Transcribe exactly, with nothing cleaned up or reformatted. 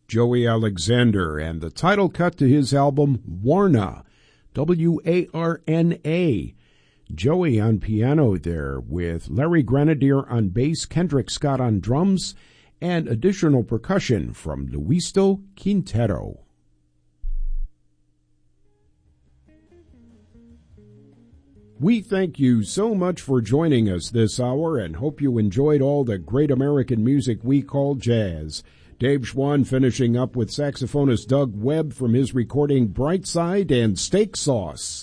Joey Alexander, and the title cut to his album Warna, W A R N A. Joey on piano there, with Larry Grenadier on bass, Kendrick Scott on drums, and additional percussion from Luisto Quintero. We thank you so much for joining us this hour and hope you enjoyed all the great American music we call jazz. Dave Schwann finishing up with saxophonist Doug Webb from his recording Brightside and Steak Sauce.